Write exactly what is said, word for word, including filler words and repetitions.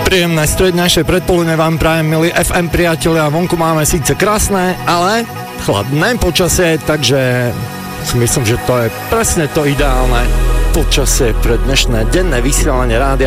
Príjemné strednejšie predpoludne vám prajem, milí ef em priatelia. Vonku máme síce krásne, ale chladné počasie, takže si myslím, že to je presne to ideálne počasie pre dnešné denné vysielanie rádia